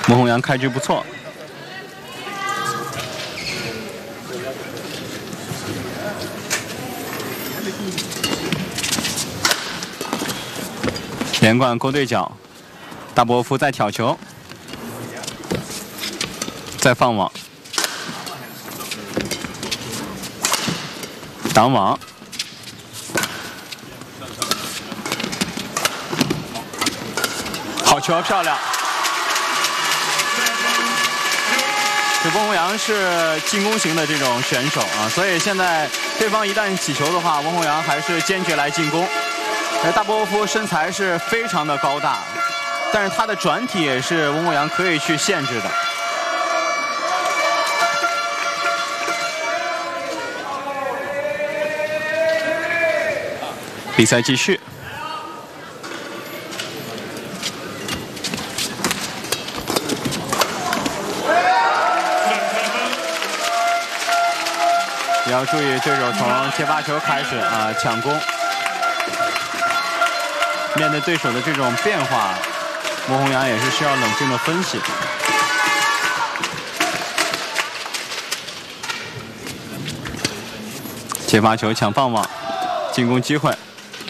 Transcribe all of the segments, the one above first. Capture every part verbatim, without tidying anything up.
孟宏阳开局不错，连贯勾对角，大波夫再挑球，再放网，挡网，好球，漂亮！ 这翁宏阳是进攻型的这种选手啊，所以现在对方一旦起球的话，翁宏阳还是坚决来进攻。而大波夫身材是非常的高大，但是他的转体也是翁宏阳可以去限制的。比赛继续。 也要注意对手从接发球开始啊抢攻，面对对手的这种变化，孟宏阳也是需要冷静的分析。接发球抢放网，进攻机会。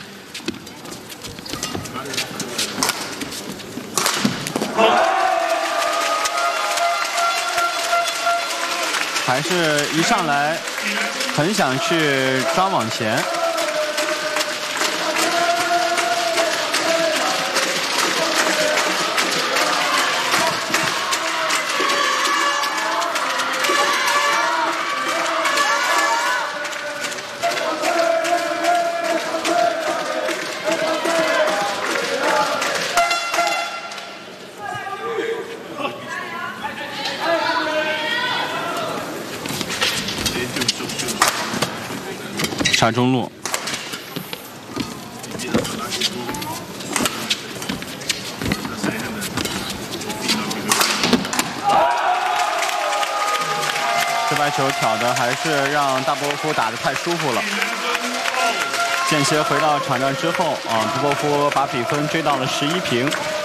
还是一上来很想去抓网前，插中路，这白球挑的还是让大波夫打得太舒服了。间歇回到场上之后啊，杜波夫把比分追到了十一平。